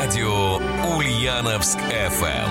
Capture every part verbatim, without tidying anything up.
Радио Ульяновск эф эм.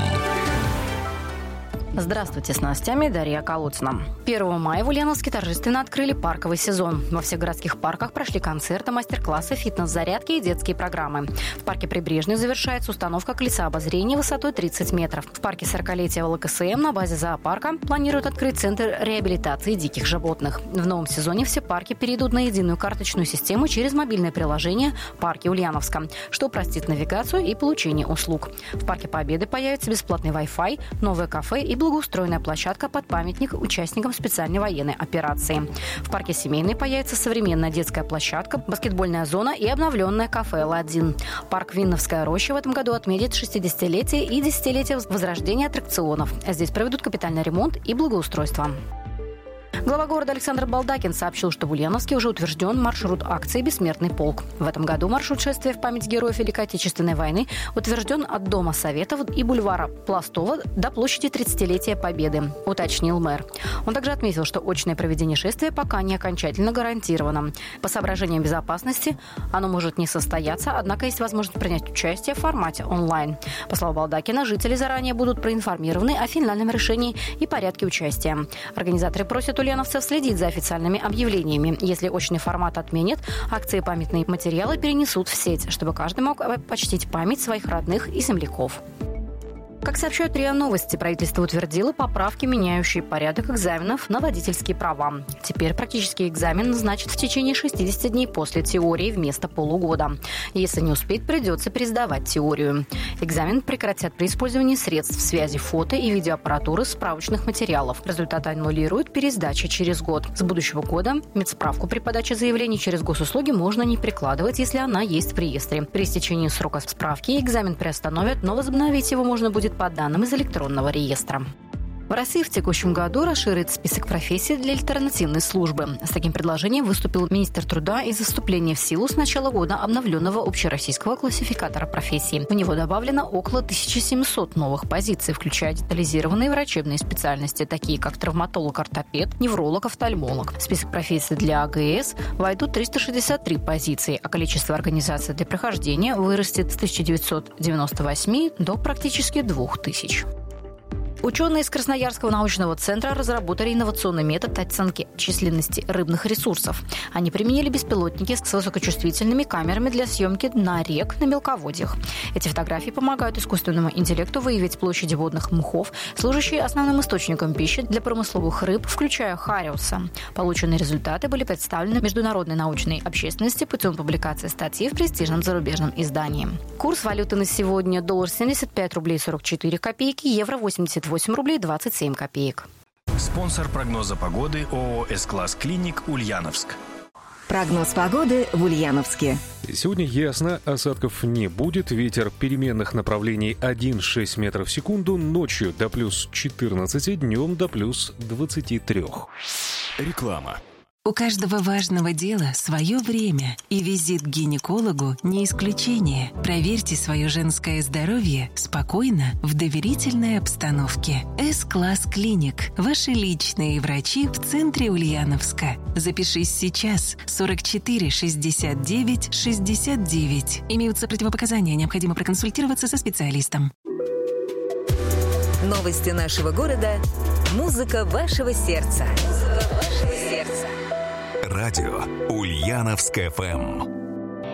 Здравствуйте, с новостями Дарья Колодцина. первого мая в Ульяновске торжественно открыли парковый сезон. Во всех городских парках прошли концерты, мастер-классы, фитнес-зарядки и детские программы. В парке Прибрежный завершается установка колеса обозрения высотой тридцать метров. В парке сорокалетия эл ка эс эм на базе зоопарка планируют открыть центр реабилитации диких животных. В новом сезоне все парки перейдут на единую карточную систему через мобильное приложение «Парки Ульяновска», что упростит навигацию и получение услуг. В парке Победы появится бесплатный Wi-Fi, новое кафе и благоустроенная площадка под памятник участникам специальной военной операции. В парке Семейный появится современная детская площадка, баскетбольная зона и обновленное кафе «Аладдин». Парк Винновская роща в этом году отметит шестидесятилетие и десятилетие возрождения аттракционов. Здесь проведут капитальный ремонт и благоустройство. Глава города Александр Балдакин сообщил, что в Ульяновске уже утвержден маршрут акции «Бессмертный полк». В этом году маршрут шествия в память героев Великой Отечественной войны утвержден от Дома Советов и бульвара Пластова до площади тридцатилетия Победы, уточнил мэр. Он также отметил, что очное проведение шествия пока не окончательно гарантировано. По соображениям безопасности оно может не состояться, однако есть возможность принять участие в формате онлайн. По словам Балдакина, жители заранее будут проинформированы о финальном решении и порядке участия. Организаторы просят ульяновцев следить за официальными объявлениями. Если очный формат отменят, акции и памятные материалы перенесут в сеть, чтобы каждый мог почтить память своих родных и земляков. Как сообщают РИА Новости, правительство утвердило поправки, меняющие порядок экзаменов на водительские права. Теперь практический экзамен назначат в течение шестидесяти дней после теории вместо полугода. Если не успеть, придется пересдавать теорию. Экзамен прекратят при использовании средств связи, фото и видеоаппаратуры, справочных материалов. Результаты аннулируют пересдача через год. С будущего года медсправку при подаче заявлений через госуслуги можно не прикладывать, если она есть в реестре. При истечении срока справки экзамен приостановят, но возобновить его можно будет по данным из электронного реестра. В России в текущем году расширит список профессий для альтернативной службы. С таким предложением выступил министр труда из-за вступления в силу с начала года обновленного общероссийского классификатора профессий. В него добавлено около тысячи семисот новых позиций, включая детализированные врачебные специальности, такие как травматолог-ортопед, невролог, офтальмолог. В список профессий для а гэ эс войдут триста шестьдесят три позиции, а количество организаций для прохождения вырастет с тысяча девятьсот девяносто восьми до практически двух тысяч. Ученые из Красноярского научного центра разработали инновационный метод оценки численности рыбных ресурсов. Они применили беспилотники с высокочувствительными камерами для съемки дна рек на мелководьях. Эти фотографии помогают искусственному интеллекту выявить площади водных мхов, служащие основным источником пищи для промысловых рыб, включая хариуса. Полученные результаты были представлены международной научной общественности путем публикации статьи в престижном зарубежном издании. Курс валюты на сегодня: доллар семьдесят пять рублей сорок четыре копейки, евро восемьдесят восемь рублей двадцать семь копеек. Спонсор прогноза погоды ООО «С-класс Клиник» Ульяновск. Прогноз погоды в Ульяновске. Сегодня ясно, осадков не будет. Ветер переменных направлений один целых шесть десятых метров в секунду. Ночью до плюс четырнадцати, днем до плюс двадцати трёх. Реклама. У каждого важного дела свое время, и визит к гинекологу не исключение. Проверьте свое женское здоровье спокойно, в доверительной обстановке. С-класс Клиник. Ваши личные врачи в центре Ульяновска. Запишись сейчас. сорок четыре шестьдесят девять шестьдесят девять. Имеются противопоказания, необходимо проконсультироваться со специалистом. Новости нашего города. Музыка вашего сердца. Музыка вашего сердца. Радио Ульяновск эф эм.